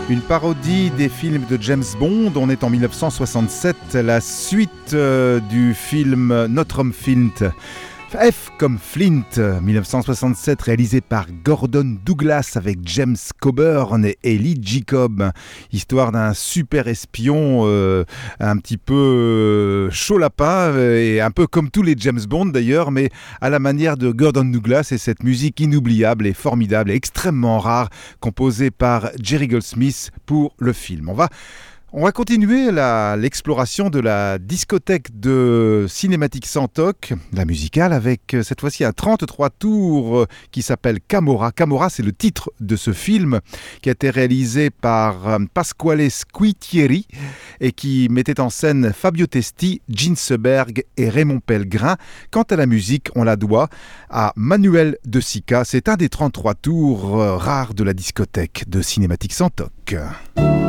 Une parodie des films de James Bond. On est en 1967, la suite du film Notre homme Flint. F comme Flint, 1967, réalisé par Gordon Douglas avec James Coburn et Lee Jacob. Histoire d'un super espion un petit peu chaud lapin et un peu comme tous les James Bond d'ailleurs, mais à la manière de Gordon Douglas et cette musique inoubliable et formidable et extrêmement rare composée par Jerry Goldsmith pour le film. On va continuer l'exploration de la discothèque de Cinématique Santoc, la musicale, avec cette fois-ci un 33 tours qui s'appelle Camorra. Camorra, c'est le titre de ce film qui a été réalisé par Pasquale Squitieri et qui mettait en scène Fabio Testi, Gene Seberg et Raymond Pellegrin. Quant à la musique, on la doit à Manuel De Sica. C'est un des 33 tours rares de la discothèque de Cinématique Santoc.